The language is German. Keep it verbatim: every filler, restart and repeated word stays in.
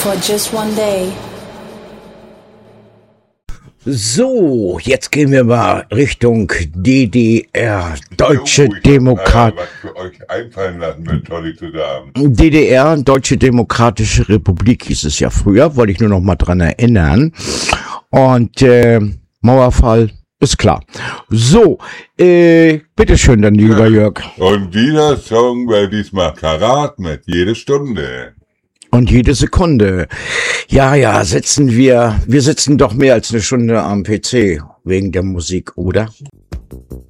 for just one day. So, jetzt gehen wir mal Richtung D D R, Deutsche Demokrat. Äh, was für euch einfallen lassen wird, Tolli zu sagen. D D R, Deutsche Demokratische Republik hieß es ja früher, wollte ich nur noch mal dran erinnern. Und äh, Mauerfall ist klar. So, äh, bitteschön dann, lieber Jörg. Und dieser Song war diesmal Karat mit jede Stunde. Und jede Sekunde. Ja, ja, sitzen wir, wir sitzen doch mehr als eine Stunde am P C wegen der Musik, oder?